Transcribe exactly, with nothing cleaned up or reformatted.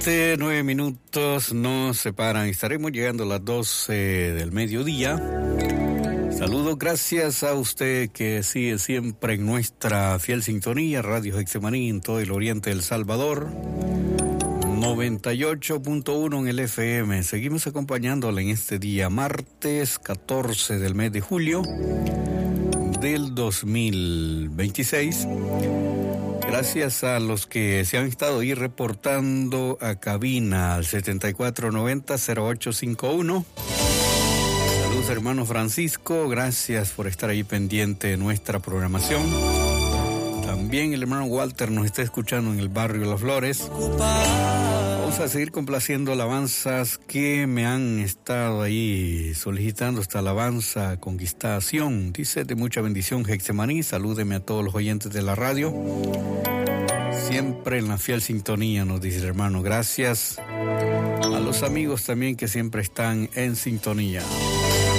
Nueve minutos nos separan. Estaremos llegando a las doce del mediodía. Saludos, gracias a usted que sigue siempre en nuestra fiel sintonía, Radio Getsemaní en todo el oriente del Salvador. noventa y ocho punto uno en el F M. Seguimos acompañándole en este día, martes catorce del mes de julio del dos mil veintiséis. Gracias a los que se han estado ahí reportando a cabina al setenta y cuatro noventa cero ocho cincuenta y uno. Saludos, hermano Francisco, gracias por estar ahí pendiente de nuestra programación. También el hermano Walter nos está escuchando en el barrio Las Flores. Vamos a seguir complaciendo alabanzas que me han estado ahí solicitando. Esta alabanza, Conquistación, dice: de mucha bendición Getsemaní, salúdeme a todos los oyentes de la radio. Siempre en la fiel sintonía, nos dice el hermano. Gracias a los amigos también que siempre están en sintonía.